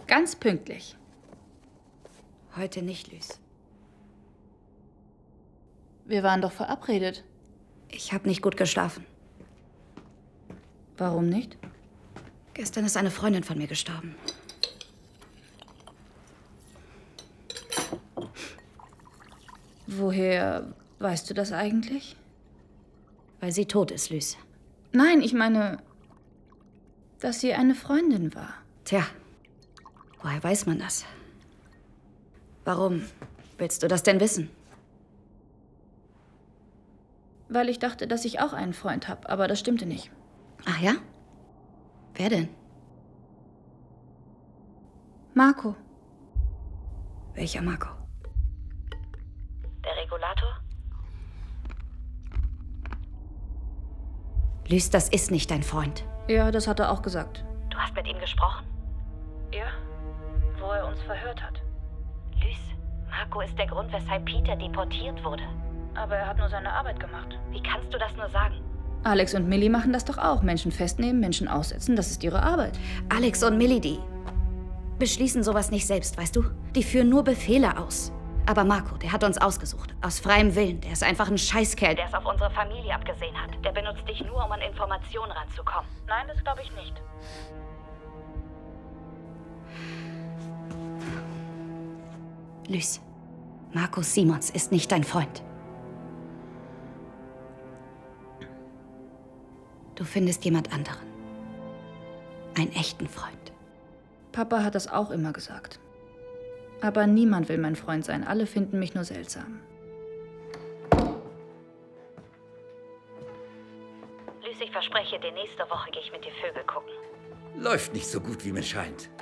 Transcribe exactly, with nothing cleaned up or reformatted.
Ganz pünktlich. Heute nicht, Lys. Wir waren doch verabredet. Ich habe nicht gut geschlafen. Warum nicht? Gestern ist eine Freundin von mir gestorben. Woher weißt du das eigentlich? Weil sie tot ist, Lys. Nein, ich meine, dass sie eine Freundin war. Tja, woher weiß man das? Warum willst du das denn wissen? Weil ich dachte, dass ich auch einen Freund habe, aber das stimmte nicht. Ach ja? Wer denn? Marco. Welcher Marco? Der Regulator? Lys, das ist nicht dein Freund. Ja, das hat er auch gesagt. Du hast mit ihm gesprochen? Ja, wo er uns verhört hat. Lys, Marco ist der Grund, weshalb Peter deportiert wurde. Aber er hat nur seine Arbeit gemacht. Wie kannst du das nur sagen? Alex und Millie machen das doch auch. Menschen festnehmen, Menschen aussetzen, das ist ihre Arbeit. Alex und Millie, die beschließen sowas nicht selbst, weißt du? Die führen nur Befehle aus. Aber Marco, der hat uns ausgesucht. Aus freiem Willen. Der ist einfach ein Scheißkerl. Der es auf unsere Familie abgesehen hat. Der benutzt dich nur, um an Informationen ranzukommen. Nein, das glaube ich nicht. Lys, Markus Simons ist nicht dein Freund. Du findest jemand anderen. Einen echten Freund. Papa hat das auch immer gesagt. Aber niemand will mein Freund sein. Alle finden mich nur seltsam. Lys, ich verspreche dir, nächste Woche gehe ich mit dir Vögel gucken. Läuft nicht so gut, wie mir scheint.